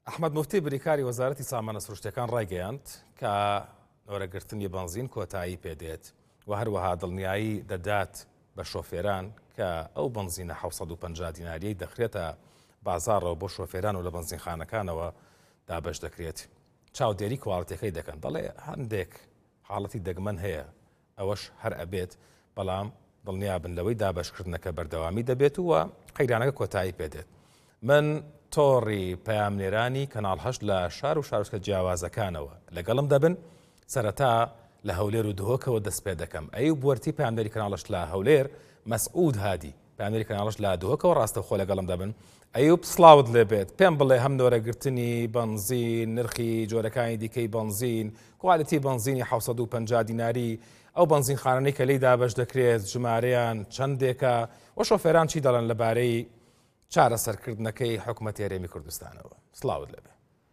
ئەحمەد موفتی بریکاری وەزارەتی سامانە سروشتیەکان ڕایگەیاند کە نۆرەگرتنی بەنزین کۆتایی پێدێت و هەروەها دڵنیایی دەدات بە شۆفێران کە ئەو بەنزینە 750 دیناریەی دەخرێتە بازاڕەوە بۆ شۆفێران و لە بەنزینخانەکانەوە دابەش دەکرێت. چاودێری کواڵیتەکەی دەکەن، دەڵێ هەندێک حاڵەتی دەگمەن هەیە، ئەوەش هەر ئەبێت، بەڵام دڵنیابن لەوەی دابەشکردنەکە بەردەوامی دەبێت و قەیرانەکە کۆتایی پێدێت. من تۆڕی پەیامنێرانی کەناڵ 8 لە شار و شارۆچکە جیاوازەکانەوە لەگەڵم دەبن. سەرەتا لە هەولێر و دهۆکەوە دەست پێ دەکەم. ئەیوب بوەرتی پەیامنێری کەناڵ 8 لە هەولێر، مەسعود هادی پەیامنێری کەناڵ 8 لە دهۆکەوە ڕاستەوخۆ لەگەڵم دەبن. ئەیوب سڵاوت لێبێت، پێم بڵێ هەم نۆرەگرتنی بەنزین، نرخی جۆرەکانی دیکەی بەنزین، کواڵیتی بەنزینی 750 دیناری، ئەو بەنزینخانەی کە لی دابەش دەکرێت ژمارەیان چەندێکە و شۆفێران چی دەڵێن لەبارەی چارەسەرکردنەکەی حکوومەتی هەرێمی کوردستانەوە. سڵاوت لێبێ.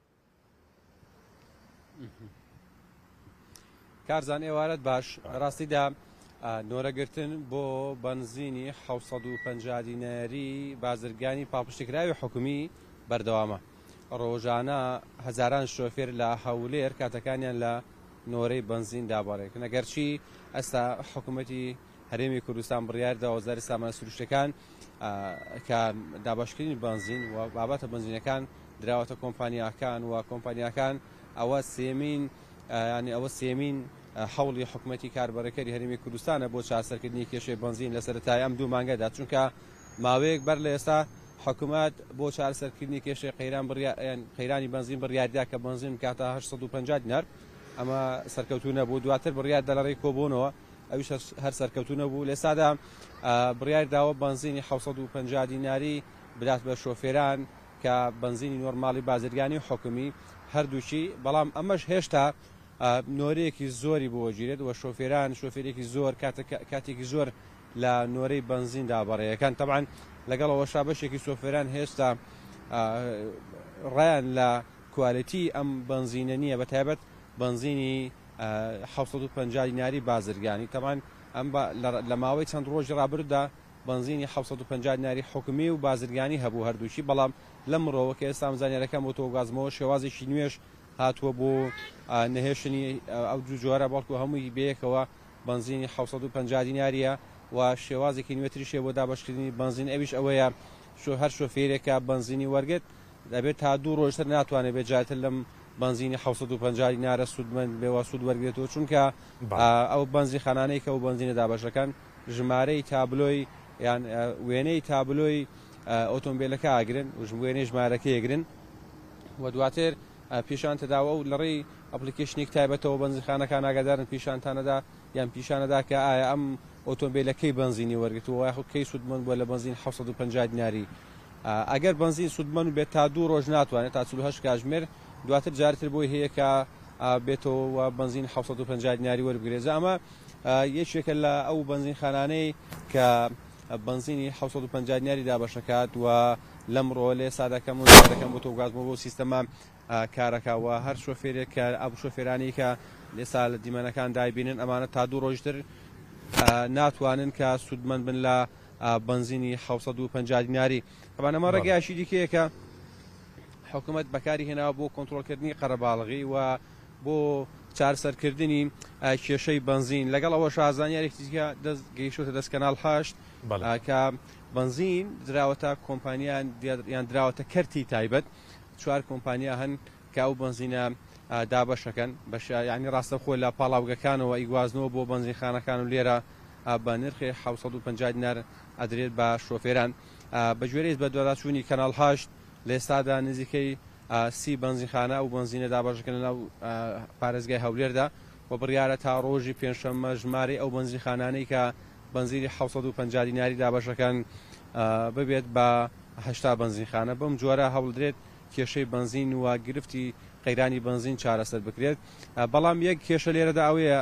کارزان ئێوارەت باش. ڕاستیدا نۆرەگرتن بۆ بەنزینی 750 دیناری بازرگانی پاڵپشتیکراوی حکومی بەردەوامە. ڕۆژانە هەزاران شۆفێر لە هەولێر کاتەکانیان لە نۆرەی بەنزین دابڕێکن. ئەگەرچی ئەستا حکوومەتی هەرێمی کوردستان بڕیاردا وەزارەتی سامانە سروشتیەکان کە دابەشکردنی بەنزین و بابەتە بەنزینەکان دراوەتە کۆمپانیاکان و کۆمپانیاکان ئەوە سێمین هەوڵی حکوومەتی کاربەرەکەری هەرێمی کوردستانە بۆ چارەسەرکردنی کێشەی بەنزین لە سەرەتای ئەم دوو مانگەدا، چونکە ماوەیەک بەر لە ئێستا حکوومەت بۆ چارەسەرکردنی کێشەی قەیرانی بەنزین بڕیاردا کە بەنزین کاتە 850 دینار، ئەمە سەرکەوتو نەبوو. دواتر بڕیار دەڵەڕێی کۆبوونەوە، ئەویش هەر سەرکەوتو نەبوو. لێسادا بڕیار داوە بەنزینی 750 دیناری بدات بە شۆفێران کە بەنزینی نۆرماڵی بازرگانی حکومی هەردووچی، بەڵام ئەمەش هێشتا نۆرەیەکی زۆری بۆ وەگیرێت و شۆفێران شۆفێرێکی زۆر کاتێکی زۆر لە نۆرەی بەنزین دابڕێیەکان. تەبعاً لەگەڵەوەشا بەشێکی شۆفێران هێشتا ڕایان لە کوالیتی ئەم بەنزینە نییە، بەتایبەت بەنزینی 750 دیناری بازرگانی. تەبعاً ئەم لە ماوەی چەند ڕۆژی ڕابردوودا بەنزینی 750 دیناری حکومی و بازرگانی هەبوو هەردووچی، بەڵام لەم مرۆوە کە ئێستا زانیاریەکان بۆ تۆگازمەوە شێوازێکی نوێش هاتووە بۆ نەهێشتنی ئەو دوو جۆرە، بەڵکو هەمووی بەیەکەوە بەنزینی 750 دیناریە و شێوازێکی نوێتریشێ بۆ دابەشکردنی بەنزین. ئەویش ئەوەیە هەر شۆفێرێکە بەنزینی وەرگێت دەبێت تا دوو ڕۆژتر ناتوانێت بێت جاتر لەم بەنزینی 750 دینارە سوودمەند بێوە سوود وەرگێتەوە، چونکە ئەو بەنزینخانانەی کە ئەو بەنزینە دابەشەکان ژمارەی تابلۆی یان وێنەی تابلۆی ئۆتۆمبیلەکە ئاگرن و وێنەی ژمارەکە ئەگرن و دواتر پیشان تداوە و لەڕێی ئەپلیکیشنێک تایبەتەوە بەنزینخانەکان ئاگادارن پیشانتانەدا یان پیشانەدا کە ئایا ئەم ئۆتۆمبیلەکەی بەنزینی وەرگتووە یاخود کەی سوودمەند بووە لە بەنزین 750 دیناری. ئەگەر بەنزین سوودمەند بێت تا دوو ڕۆژ ناتوانێت تا 48 کاتژمێر دواتر جارتر بۆی هەیە کە بێتەوە بەنزین 750 دیناری وەربگرێت. ئەمە یەکێکە لە ئەو بەنزینخانانەی کە بەنزینی 750 دیناری دابەشەکات و لەمڕۆ لێ سادەکەم و سادەکەم بۆ تۆگازمەوە بۆ سیستەما کارەکەوە هەر شۆفێرێک کە ئەو شۆفێرانی کە لێسا لە دیمەنەکان دایبینن ئەمانە تا دوو ڕۆژتر ناتوانن کە سوودمەند بن لە بەنزینی 750 دیناری. طبعاً ئەمە ڕێگایشی دیکەیە کە حکوومەت بەکاری هێناوە بۆ کۆنتڕۆلکردنی قەرەباڵغی و بۆ چارەسەرکردنی کێشەی بەنزین. لەگەڵ ئەوە شازانیارێکی دیکە گەیشتوتە دەست کەناڵ 8 کە بەنزین دراوەتە کۆمپانیان یان دراوەتە کەرتی تایبەت، 4 کۆمپانیا هەن کە ئەو بەنزینە دابەشەکەن یعنی ڕاستەخۆ لە پاڵاوگەکانەوە ئیگوازنەوە بۆ بەنزینخانەکان و لێرە بە نرخی 750 دینار ئەدرێت بە شۆفێران. بە گوێرەی بە دوواداچوونی کەناڵ 8 لە ئێستادا نزیکەی 30 بەنزینخانە ئەو بەنزینە دابەشەکەن لەناو پارێزگای هەولێردا و بڕیارە تا ڕۆژی پێنجشەممە ژمارەی ئەو بەنزینخانانەی کە بەنزینی 750 دیناری دابەشەکان ببێت بە 80 بەنزینخانە. بەم جۆرە هەوڵدرێت کێشەی بەنزین و گرفتی قەیرانی بەنزین چارەسەر بکرێت. بەڵام یەک کێشە لێرەدا ئەوەیە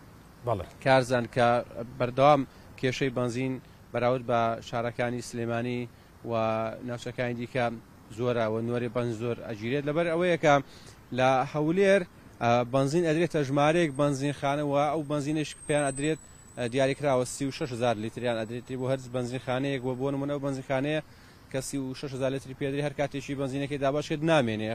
کارزان کە بەردەوام کێشەی بەنزین بەراورد بە شارەکانی سلێمانی و ناوچەکانی دیکە زۆرە و نوێری بەنز زۆر ئەگیرێت، لەبەر ئەوەیە کە لە هەولێر بەنزین ئەدرێتە ژمارەیەک بەنزینخانەوە ئەو بەنزینش پێیان ئەدرێت دیاریکراوە 36,000 لیتریان ئەدرێتی بۆ هەرز بەنزینخانەیەک بۆ نمونە ئەو بەنزینخانەیە کە 36,000 لیتری پێدرێت هەر کاتێکی بەنزینەکەی دابەشێت نامێنێ